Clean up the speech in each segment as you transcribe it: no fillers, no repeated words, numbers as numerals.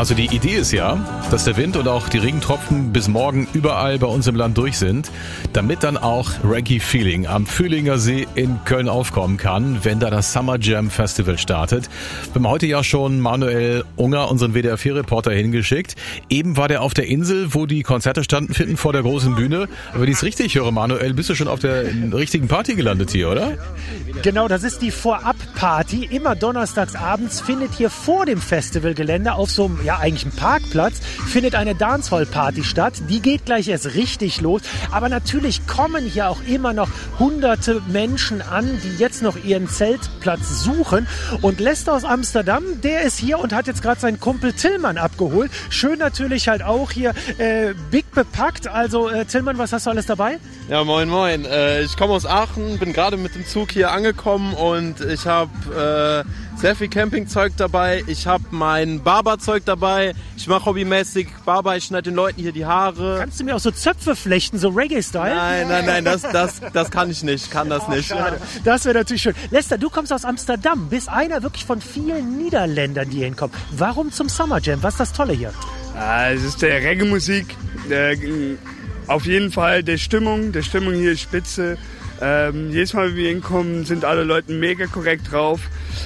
Also die Idee ist ja, dass der Wind und auch die Regentropfen bis morgen überall bei uns im Land durch sind, damit dann auch Reggae Feeling am Fühlinger See in Köln aufkommen kann, wenn da das Summer Jam Festival startet. Wir haben heute ja schon Manuel Unger, unseren WDR4-Reporter, hingeschickt. Eben war der auf der Insel, wo die Konzerte stattfinden, vor der großen Bühne. Aber wenn ich es richtig höre, Manuel, bist du schon auf der richtigen Party gelandet hier, oder? Genau, das ist die Vorab-Party. Immer donnerstags abends findet hier vor dem Festivalgelände auf so einem, ja eigentlich einem Parkplatz, findet eine Dancehall-Party statt. Die geht gleich erst richtig los. Aber natürlich kommen hier auch immer noch hunderte Menschen an, die jetzt noch ihren Zeltplatz suchen. Und Lester aus Amsterdam, der ist hier und hat jetzt gerade seinen Kumpel Tillmann abgeholt. Schön natürlich halt auch hier big bepackt. Also Tillmann, was hast du alles dabei? Ja, moin moin. Ich komme aus Aachen, bin gerade mit dem Zug hier angekommen und ich habe sehr viel Campingzeug dabei. Ich habe mein Barberzeug dabei. Ich mache hobbymäßig Barber, ich schneide den Leuten hier die Haare. Kannst du mir auch so Zöpfe flechten, so Reggae-Style? Nein, das kann ich nicht, kann das nicht. Schade. Das wäre natürlich schön. Lester, du kommst aus Amsterdam, bist einer wirklich von vielen Niederländern, die hier hinkommen. Warum zum Summer Jam? Was ist das Tolle hier? Es ist der Reggae-Musik, auf jeden Fall der Stimmung hier ist spitze. Jedes Mal, wenn wir hinkommen, sind alle Leute mega korrekt drauf.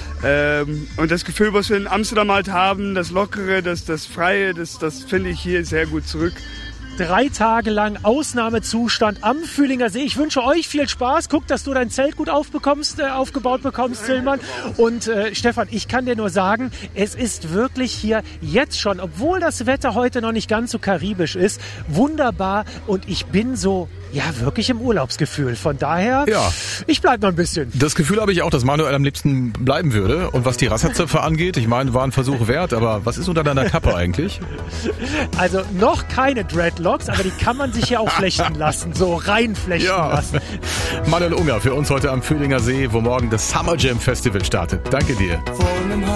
Und das Gefühl, was wir in Amsterdam halt haben, das Lockere, das Freie, das finde ich hier sehr gut zurück. 3 Tage lang Ausnahmezustand am Fühlinger See. Ich wünsche euch viel Spaß. Guck, dass du dein Zelt gut aufgebaut bekommst, Tillmann. Und Stefan, ich kann dir nur sagen, es ist wirklich hier jetzt schon, obwohl das Wetter heute noch nicht ganz so karibisch ist, wunderbar. Und ich bin so, ja, wirklich im Urlaubsgefühl. Von daher, ja, ich bleib noch ein bisschen. Das Gefühl habe ich auch, dass Manuel am liebsten bleiben würde. Und was die Rasserzöpfe angeht, ich meine, war ein Versuch wert. Aber was ist unter deiner Kappe eigentlich? Also noch keine Dreadlocks, aber die kann man sich ja auch flechten lassen. So reinflechten lassen. Manuel Unger für uns heute am Fühlinger See, wo morgen das Summer Jam Festival startet. Danke dir.